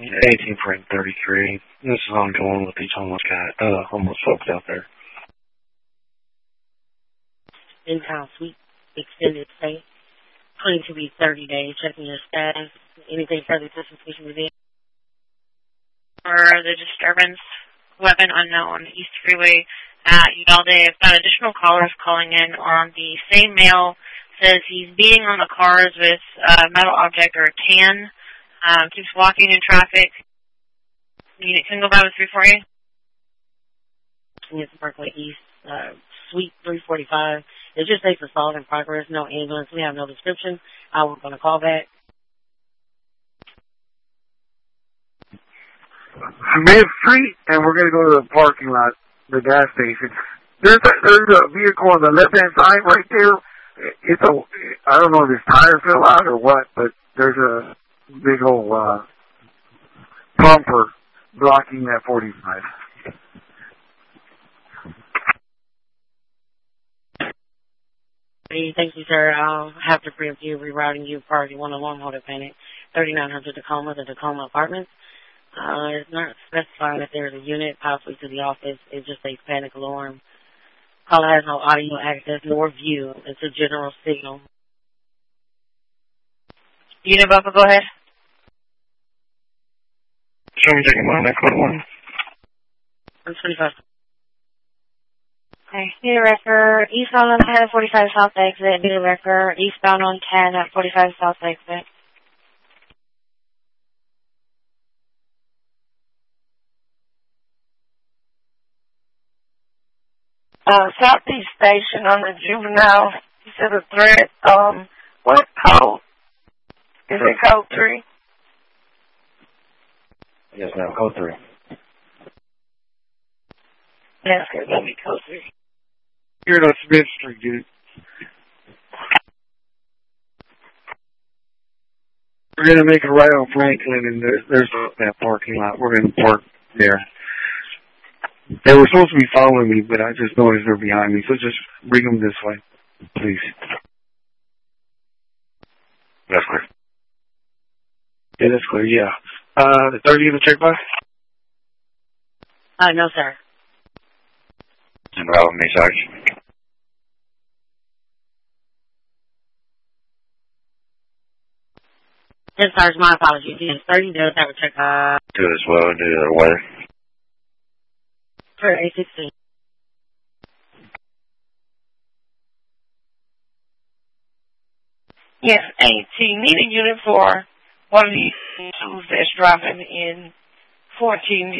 18 frame 33. This is ongoing with these homeless folks out there. In-house suite, extended stay. Claimed to be 30 days. Checking your status. Anything further justification with it? For the disturbance, weapon unknown, East Freeway at Uvalde. I've got additional callers calling in on the same male. Says he's beating on the cars with a metal object or a can. Keeps walking in traffic. Unit can go by with 340. It's Parkway East, Suite 345. It's just safe assault in progress. No ambulance. We have no description. I was going to call back. Smith Street, and we're going to go to the parking lot, the gas station. There's a vehicle on the left-hand side right there. I don't know if his tire fell out or what, but there's a big old bumper blocking that 45. Thank you, sir. I'll have to preempt you, rerouting you prior to one along Holder Panic, 3900 Tacoma, the Tacoma Apartments. It's not specifying that there's a unit possibly to the office. It just says panic alarm. Caller has no audio access nor view. It's a general signal. Unit Buffer, go ahead. Show me taking my code 1. 125. Okay. Unit Wrecker, eastbound on 10 at 45 South exit. Unit Wrecker, eastbound on 10 at 45 South exit. Southeast Station on the juvenile. You said a threat. What code? Is it code 3? Yes, ma'am. Code 3. Yes, it's going to be code 3. Here on Smith Street, dude. We're going to make a right on Franklin, and there's that parking lot. We're going to park there. They were supposed to be following me, but I just noticed they're behind me, so just bring them this way, please. That's clear. Yeah, that's clear, yeah. The 30 in the check box? No, sir. Involve me, Sarge. Yes, Sarge, my apologies. Yes, 30 days that would check. Do it as well, do the weather. For A16. Yes, 18. Need a unit for one of these twos that's dropping in 14